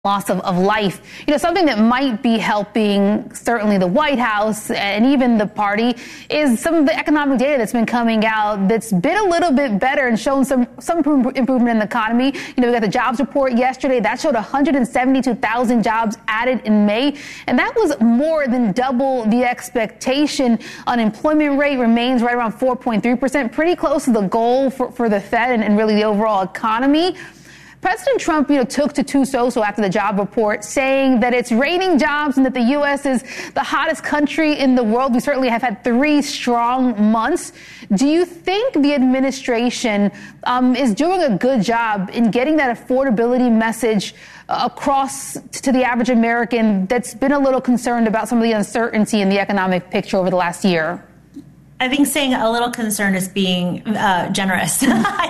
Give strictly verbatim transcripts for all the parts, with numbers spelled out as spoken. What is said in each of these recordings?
loss of, of life. You know, something that might be helping certainly the White House and even the party is some of the economic data that's been coming out that's been a little bit better and shown some, some improvement in the economy. You know, we got the jobs report yesterday that showed one hundred seventy-two thousand jobs added in May, and that was more than double the expectation. Unemployment rate remains right around four point three percent, pretty close to the goal for, for the Fed and, and really the overall economy. President Trump, you know, took to True Social after the job report, saying that it's raining jobs and that the U S is the hottest country in the world. We certainly have had three strong months. Do you think the administration um, is doing a good job in getting that affordability message uh, across to the average American that's been a little concerned about some of the uncertainty in the economic picture over the last year? I think saying a little concerned is being uh, generous.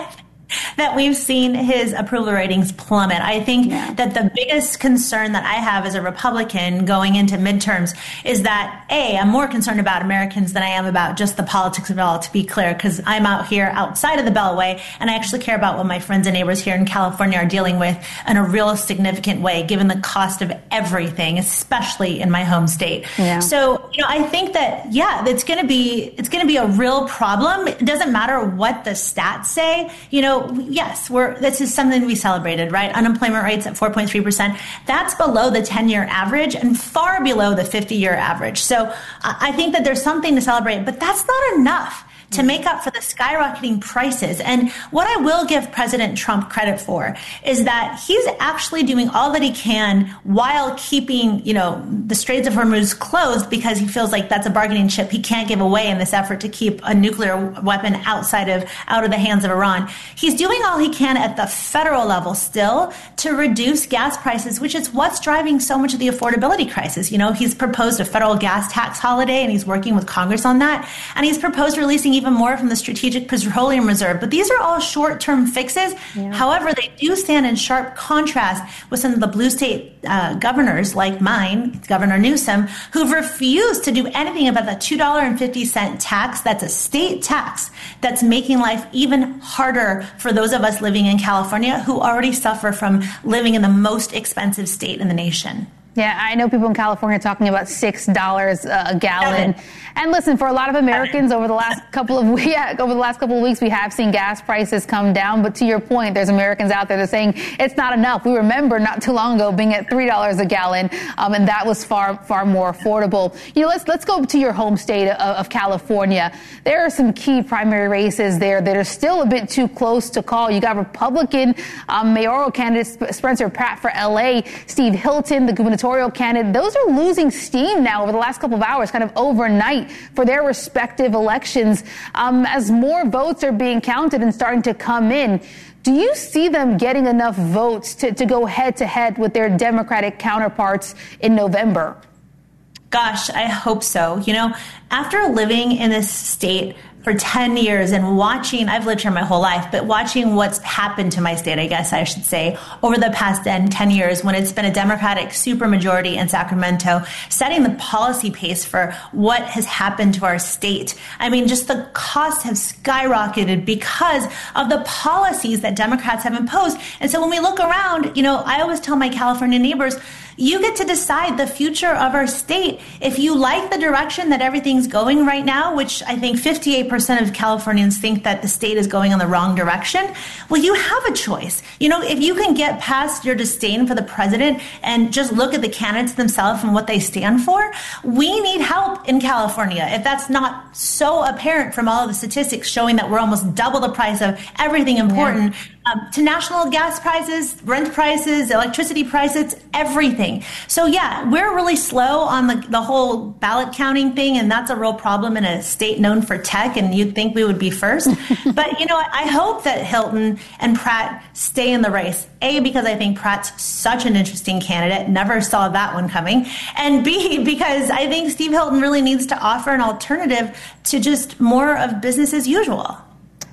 That we've seen his approval ratings plummet. I think yeah. that the biggest concern that I have as a Republican going into midterms is that, A, I'm more concerned about Americans than I am about just the politics of it all, to be clear, because I'm out here outside of the Beltway, and I actually care about what my friends and neighbors here in California are dealing with in a real significant way, given the cost of everything, especially in my home state. Yeah. So, you know, I think that, yeah, it's going to be, it's going to be a real problem. It doesn't matter what the stats say. You know, yes, we're, this is something we celebrated, right? Unemployment rates at four point three percent. That's below the ten-year average and far below the fifty-year average. So I think that there's something to celebrate, but that's not enough to make up for the skyrocketing prices. And what I will give President Trump credit for is that he's actually doing all that he can while keeping, you know, the Straits of Hormuz closed, because he feels like that's a bargaining chip he can't give away in this effort to keep a nuclear weapon outside of, out of the hands of Iran. He's doing all he can at the federal level still to reduce gas prices, which is what's driving so much of the affordability crisis. You know, he's proposed a federal gas tax holiday, and he's working with Congress on that. And he's proposed releasing even more from the Strategic Petroleum Reserve. But these are all short-term fixes. Yeah. However, they do stand in sharp contrast with some of the blue state uh, governors like mine, Governor Newsom, who've refused to do anything about the two dollars and fifty cents tax. That's a state tax that's making life even harder for those of us living in California who already suffer from living in the most expensive state in the nation. Yeah, I know people in California are talking about six dollars a gallon. And listen, for a lot of Americans over the last couple of yeah, over the last couple of weeks, we have seen gas prices come down. But to your point, there's Americans out there that are saying it's not enough. We remember not too long ago being at three dollars a gallon, um, and that was far, far more affordable. You know, let's let's go to your home state of, of California. There are some key primary races there that are still a bit too close to call. You got Republican um, mayoral candidate Spencer Pratt for L A, Steve Hilton, the gubernatorial candidate. Those are losing steam now over the last couple of hours, kind of overnight, for their respective elections, um, as more votes are being counted and starting to come in. Do you see them getting enough votes to, to go head to head with their Democratic counterparts in November? Gosh, I hope so. You know, after living in this state for ten years and watching, I've lived here my whole life, but watching what's happened to my state, I guess I should say, over the past ten years when it's been a Democratic supermajority in Sacramento, setting the policy pace for what has happened to our state. I mean, just the costs have skyrocketed because of the policies that Democrats have imposed. And so when we look around, you know, I always tell my California neighbors, you get to decide the future of our state. If you like the direction that everything's going right now, which I think fifty-eight percent of Californians think that the state is going in the wrong direction, well, you have a choice. You know, if you can get past your disdain for the president and just look at the candidates themselves and what they stand for, we need help in California. If that's not so apparent from all of the statistics showing that we're almost double the price of everything important, yeah. Um, to national gas prices, rent prices, electricity prices, everything. So yeah, we're really slow on the, the whole ballot counting thing, and that's a real problem in a state known for tech, and you'd think we would be first. But, you know, I hope that Hilton and Pratt stay in the race. A, because I think Pratt's such an interesting candidate, never saw that one coming. And B, because I think Steve Hilton really needs to offer an alternative to just more of business as usual.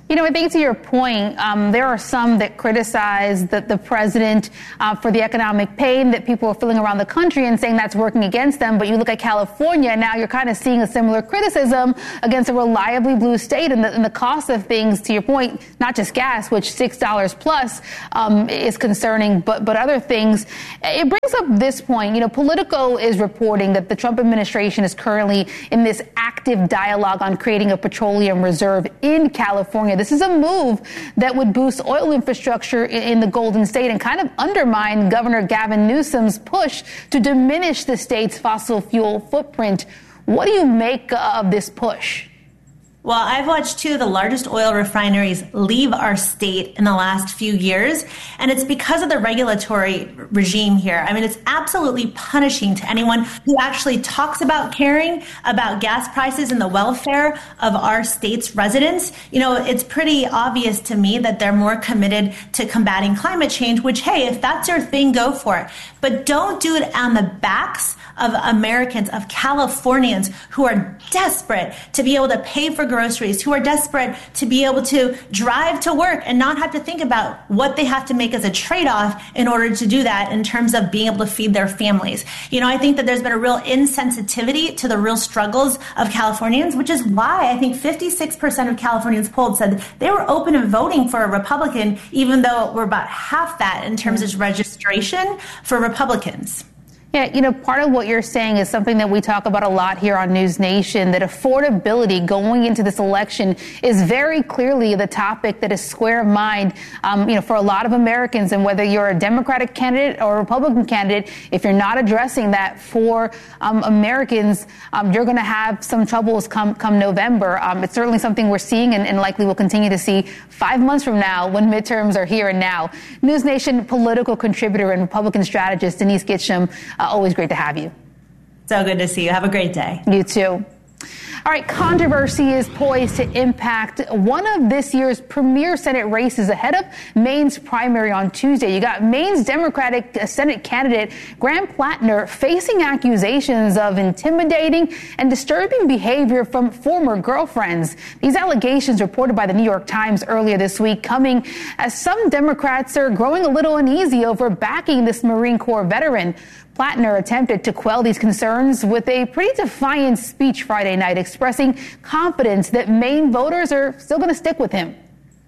You know, I think to your point, um, there are some that criticize the, the president uh, for the economic pain that people are feeling around the country and saying that's working against them. But you look at California, now you're kind of seeing a similar criticism against a reliably blue state and the, and the cost of things, to your point, not just gas, which six dollars plus um, is concerning, but, but other things. It brings up this point. You know, Politico is reporting that the Trump administration is currently in this active dialogue on creating a petroleum reserve in California. This is a move that would boost oil infrastructure in the Golden State and kind of undermine Governor Gavin Newsom's push to diminish the state's fossil fuel footprint. What do you make of this push? Well, I've watched two of the largest oil refineries leave our state in the last few years, and it's because of the regulatory regime here. I mean, it's absolutely punishing to anyone who actually talks about caring about gas prices and the welfare of our state's residents. You know, it's pretty obvious to me that they're more committed to combating climate change, which, hey, if that's your thing, go for it. But don't do it on the backs of Americans, of Californians who are desperate to be able to pay for groceries, who are desperate to be able to drive to work and not have to think about what they have to make as a trade-off in order to do that in terms of being able to feed their families. You know, I think that there's been a real insensitivity to the real struggles of Californians, which is why I think fifty-six percent of Californians polled said they were open to voting for a Republican, even though we're about half that in terms of registration for Republicans. Yeah, you know, part of what you're saying is something that we talk about a lot here on News Nation, that affordability going into this election is very clearly the topic that is square of mind, um, you know, for a lot of Americans. And whether you're a Democratic candidate or a Republican candidate, if you're not addressing that for um, Americans, um, you're going to have some troubles come come November. Um, it's certainly something we're seeing and, and likely will continue to see five months from now when midterms are here and now. News Nation political contributor and Republican strategist Denise Gitcham. Uh, always great to have you. So good to see you. Have a great day. You too. All right, controversy is poised to impact one of this year's premier Senate races ahead of Maine's primary on Tuesday. You got Maine's Democratic Senate candidate Graham Plattner facing accusations of intimidating and disturbing behavior from former girlfriends. These allegations reported by the New York Times earlier this week coming as some Democrats are growing a little uneasy over backing this Marine Corps veteran. Plattner attempted to quell these concerns with a pretty defiant speech Friday night, expressing confidence that Maine voters are still going to stick with him.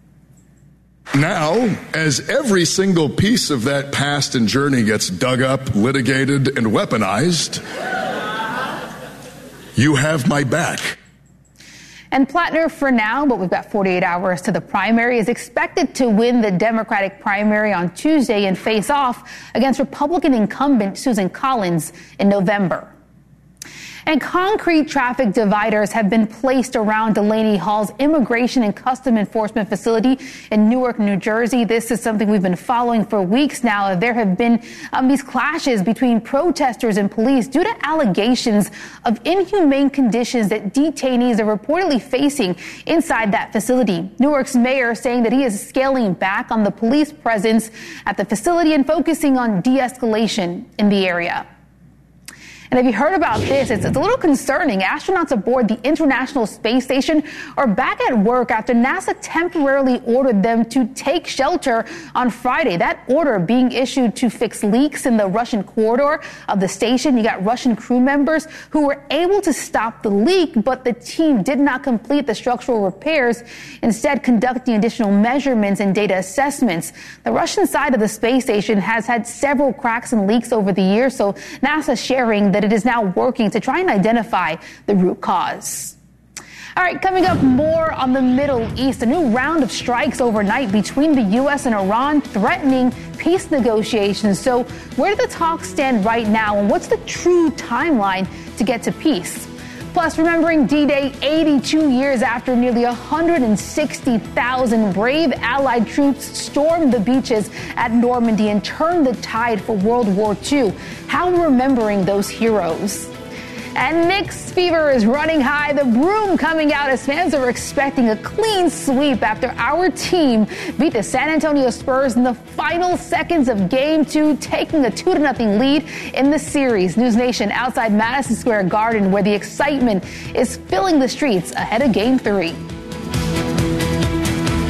Now, as every single piece of that past and journey gets dug up, litigated, and weaponized, you have my back. And Plattner, for now, but we've got forty-eight hours to the primary, is expected to win the Democratic primary on Tuesday and face off against Republican incumbent Susan Collins in November. And concrete traffic dividers have been placed around Delaney Hall's Immigration and Custom Enforcement Facility in Newark, New Jersey. This is something we've been following for weeks now. There have been um, these clashes between protesters and police due to allegations of inhumane conditions that detainees are reportedly facing inside that facility. Newark's mayor saying that he is scaling back on the police presence at the facility and focusing on de-escalation in the area. And have you heard about this? It's, it's a little concerning. Astronauts aboard the International Space Station are back at work after NASA temporarily ordered them to take shelter on Friday. That order being issued to fix leaks in the Russian corridor of the station. You got Russian crew members who were able to stop the leak, but the team did not complete the structural repairs, instead conducting additional measurements and data assessments. The Russian side of the space station has had several cracks and leaks over the years, so NASA sharing that it is now working to try and identify the root cause. All right, coming up, more on the Middle East. A new round of strikes overnight between the U S and Iran threatening peace negotiations. So where do the talks stand right now, and what's the true timeline to get to peace? Plus, remembering D-Day eighty-two years after nearly one hundred sixty thousand brave Allied troops stormed the beaches at Normandy and turned the tide for World War Two. How we're remembering those heroes. And Knicks fever is running high. The broom coming out as fans are expecting a clean sweep after our team beat the San Antonio Spurs in the final seconds of Game Two, taking a two to nothing lead in the series. News Nation outside Madison Square Garden, where the excitement is filling the streets ahead of Game Three.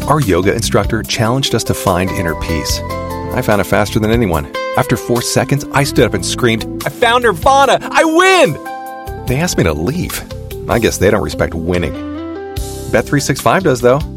Our yoga instructor challenged us to find inner peace. I found it faster than anyone. After four seconds, I stood up and screamed, "I found Nirvana! I win!" They asked me to leave. I guess they don't respect winning. Bet three sixty-five does, though.